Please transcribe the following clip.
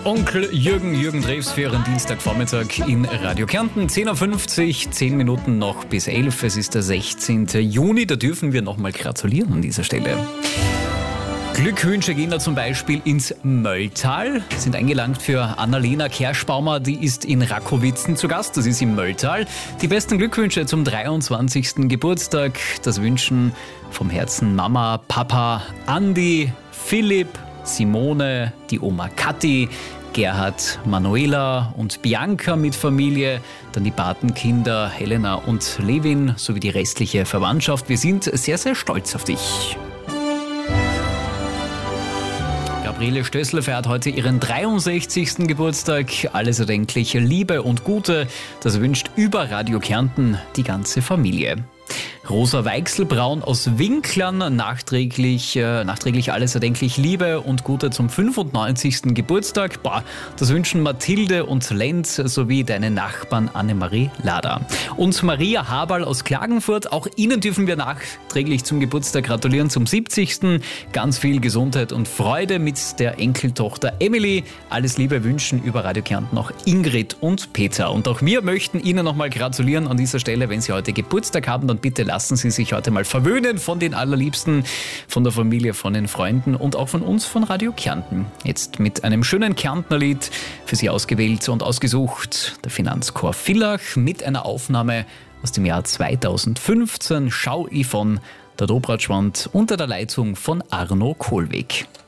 Onkel Jürgen Drews für Ihren Dienstagvormittag in Radio Kärnten. 10.50 Uhr, 10 Minuten noch bis 11. Es ist der 16. Juni, da dürfen wir nochmal gratulieren an dieser Stelle. Glückwünsche gehen da zum Beispiel ins Mölltal, sind eingelangt für Annalena Kerschbaumer, die ist in Rakowitzen zu Gast, das ist im Mölltal. Die besten Glückwünsche zum 23. Geburtstag, das wünschen vom Herzen Mama, Papa, Andi, Philipp, Simone, die Oma Kathi, Gerhard, Manuela und Bianca mit Familie, dann die Patenkinder Helena und Levin sowie die restliche Verwandtschaft. Wir sind sehr, sehr stolz auf dich. Gabriele Stößler feiert heute ihren 63. Geburtstag. Alles erdenkliche Liebe und Gute, das wünscht über Radio Kärnten die ganze Familie. Rosa Weichselbraun aus Winklern, nachträglich alles erdenklich Liebe und Gute zum 95. Geburtstag. Das wünschen Mathilde und Lenz sowie deine Nachbarn Annemarie Lader. Und Maria Haberl aus Klagenfurt, auch Ihnen dürfen wir nachträglich zum Geburtstag gratulieren, zum 70. Ganz viel Gesundheit und Freude mit der Enkeltochter Emily. Alles Liebe wünschen über Radio Kärnten auch Ingrid und Peter. Und auch wir möchten Ihnen nochmal gratulieren an dieser Stelle. Wenn Sie heute Geburtstag haben, dann bitte lassen Sie sich heute mal verwöhnen von den Allerliebsten, von der Familie, von den Freunden und auch von uns von Radio Kärnten. Jetzt mit einem schönen Kärntner Lied für Sie ausgewählt und ausgesucht. Der Finanzchor Villach mit einer Aufnahme aus dem Jahr 2015. Schau ich von der Dobratschwand unter der Leitung von Arno Kohlweg.